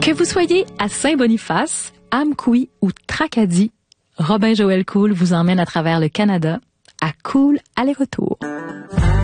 Que vous soyez à Saint-Boniface, Amqui ou Tracadie, Robin Joël Cool vous emmène à travers le Canada à Cool aller-retour.